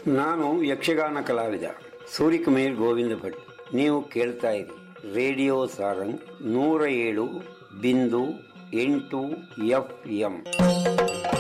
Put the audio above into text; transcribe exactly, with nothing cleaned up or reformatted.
ನಾನು ಯಕ್ಷಗಾನ ಕಲಾವಿದ ಸೂರ್ಯಕುಮಾರ್ ಗೋವಿಂದ ಭಟ್. ನೀವು ಕೇಳ್ತಾ ಇರಿ ರೇಡಿಯೋ ಸಾರಂಗ್ ನೂರ ಏಳು ಬಿಂದು ಎಂಟು ಎಫ್ ಎಂ.